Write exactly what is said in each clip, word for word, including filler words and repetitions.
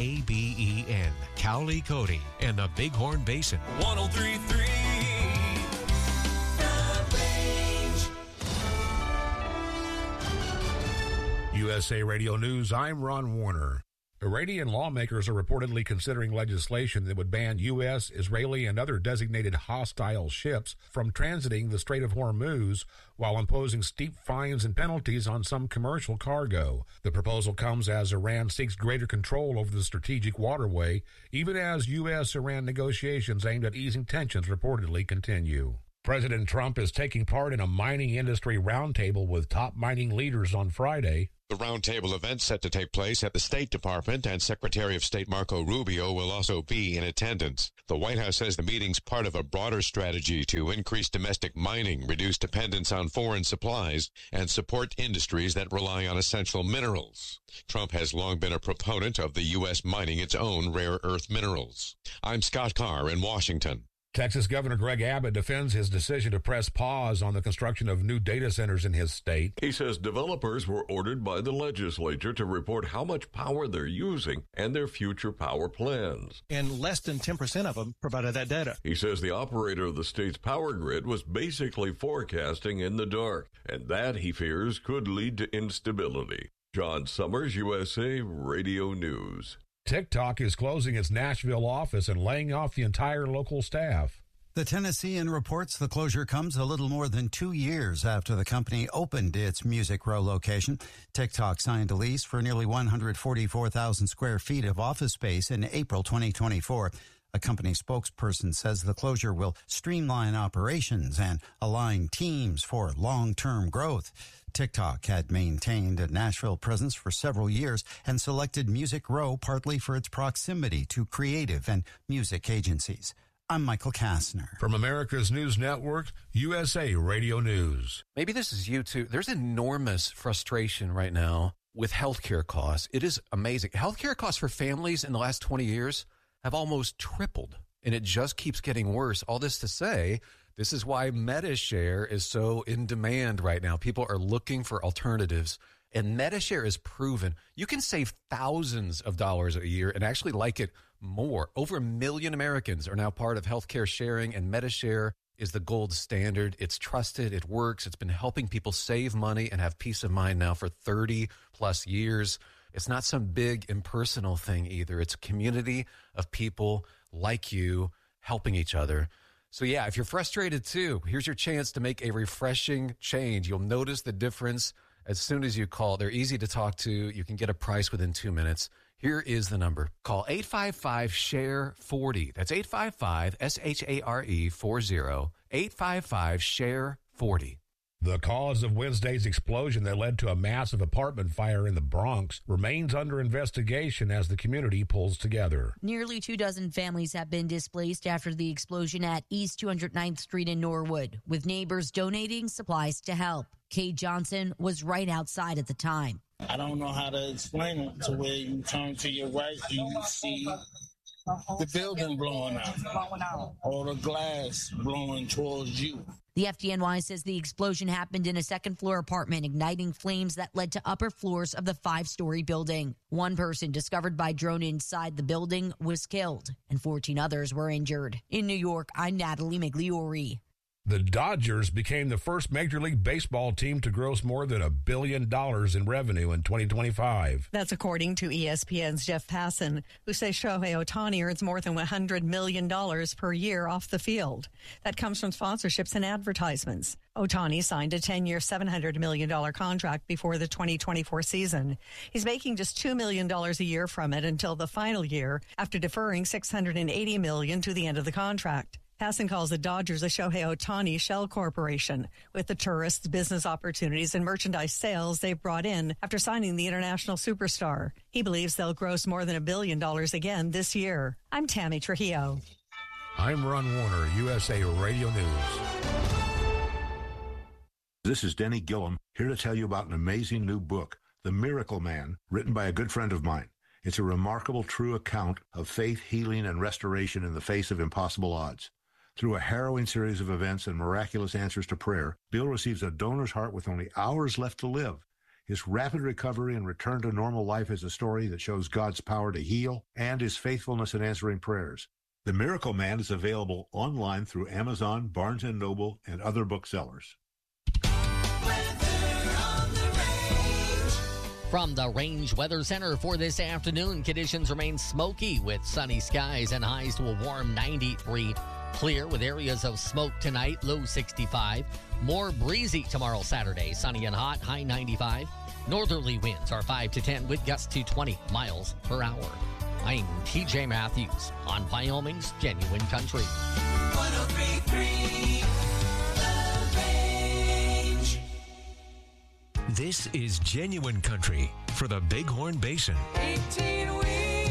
A B E N, Cowley, Cody, and the Bighorn Basin. one oh three point three U S A Radio News, I'm Ron Warner. Iranian lawmakers are reportedly considering legislation that would ban U S, Israeli, and other designated hostile ships from transiting the Strait of Hormuz while imposing steep fines and penalties on some commercial cargo. The proposal comes as Iran seeks greater control over the strategic waterway, even as U S Iran negotiations aimed at easing tensions reportedly continue. President Trump is taking part in a mining industry roundtable with top mining leaders on Friday. The roundtable event set to take place at the State Department, and Secretary of State Marco Rubio will also be in attendance. The White House says the meeting's part of a broader strategy to increase domestic mining, reduce dependence on foreign supplies, and support industries that rely on essential minerals. Trump has long been a proponent of the U S mining its own rare earth minerals. I'm Scott Carr in Washington. Texas Governor Greg Abbott defends his decision to press pause on the construction of new data centers in his state. He says developers were ordered by the legislature to report how much power they're using and their future power plans. And less than ten percent of them provided that data. He says the operator of the state's power grid was basically forecasting in the dark, and that, he fears, could lead to instability. John Summers, U S A Radio News. TikTok is closing its Nashville office and laying off the entire local staff. The Tennessean reports the closure comes a little more than two years after the company opened its Music Row location. TikTok signed a lease for nearly one hundred forty-four thousand square feet of office space in April twenty twenty-four. A company spokesperson says the closure will streamline operations and align teams for long-term growth. TikTok had maintained a Nashville presence for several years and selected Music Row partly for its proximity to creative and music agencies. I'm Michael Kastner. From America's News Network, U S A Radio News. Maybe this is you too. There's enormous frustration right now with healthcare costs. It is amazing. Healthcare costs for families in the last twenty years have almost tripled, and it just keeps getting worse. All this to say, this is why MediShare is so in demand right now. People are looking for alternatives, and MediShare is proven. You can save thousands of dollars a year and actually like it more. Over a million Americans are now part of healthcare sharing, and MediShare is the gold standard. It's trusted. It works. It's been helping people save money and have peace of mind now for thirty plus years. It's not some big impersonal thing either. It's a community of people like you helping each other. So yeah, if you're frustrated too, here's your chance to make a refreshing change. You'll notice the difference as soon as you call. They're easy to talk to. You can get a price within two minutes. Here is the number. Call eight five five, S H A R E, forty. That's eight five five, S H A R E, forty. eight five five, S H A R E, forty. The cause of Wednesday's explosion that led to a massive apartment fire in the Bronx remains under investigation as the community pulls together. Nearly two dozen families have been displaced after the explosion at East two hundred ninth Street in Norwood, with neighbors donating supplies to help. Kay Johnson was right outside at the time. I don't know how to explain it to where you turn to your right and you see the building blowing out, all the glass blowing towards you. The F D N Y says the explosion happened in a second-floor apartment, igniting flames that led to upper floors of the five-story building. One person discovered by drone inside the building was killed, and fourteen others were injured. In New York, I'm Natalie Migliori. The Dodgers became the first Major League Baseball team to gross more than a billion dollars in revenue in twenty twenty-five. That's according to E S P N's Jeff Passan, who says Shohei Ohtani earns more than one hundred million dollars per year off the field. That comes from sponsorships and advertisements. Ohtani signed a ten-year, seven hundred million dollars contract before the twenty twenty-four season. He's making just two million dollars a year from it until the final year, after deferring six hundred eighty million dollars to the end of the contract. Passan calls the Dodgers a Shohei Ohtani shell corporation, with the tourists, business opportunities, and merchandise sales they've brought in after signing the international superstar. He believes they'll gross more than a billion dollars again this year. I'm Tammy Trujillo. I'm Ron Warner, U S A Radio News. This is Denny Gillum, here to tell you about an amazing new book, The Miracle Man, written by a good friend of mine. It's a remarkable, true account of faith, healing, and restoration in the face of impossible odds. Through a harrowing series of events and miraculous answers to prayer, Bill receives a donor's heart with only hours left to live. His rapid recovery and return to normal life is a story that shows God's power to heal and his faithfulness in answering prayers. The Miracle Man is available online through Amazon, Barnes and Noble, and other booksellers. From the Range Weather Center for this afternoon, conditions remain smoky with sunny skies and highs to a warm ninety-three. Clear with areas of smoke tonight, low sixty-five. More breezy tomorrow, Saturday, sunny and hot, high ninety-five. Northerly winds are five to ten with gusts to twenty miles per hour. I'm T J Matthews on Wyoming's Genuine Country. one oh three point three The Range. This is Genuine Country for the Bighorn Basin. eighteen wheels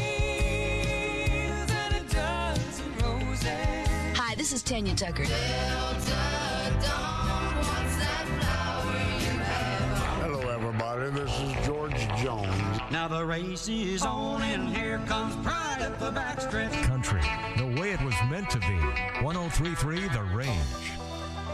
and a dozen roses. Hi, this is Tanya Tucker. Delta Dawn, what's that flower you have? Hello, everybody. This is George Jones. Now the race is on, and here comes Pride at the backstretch. Country, the way it was meant to be. one oh three point three The Range.